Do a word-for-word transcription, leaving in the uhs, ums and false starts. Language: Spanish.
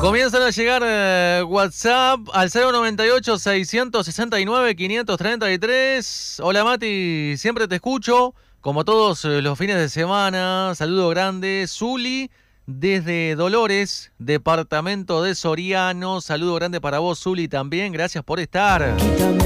Comienzan a llegar eh, WhatsApp al cero noventa y ocho, seiscientos sesenta y nueve, quinientos treinta y tres. Hola Mati, siempre te escucho, como todos eh, los fines de semana. Saludo grande. Zuli, desde Dolores, departamento de Soriano. Saludo grande para vos, Zuli, también. Gracias por estar.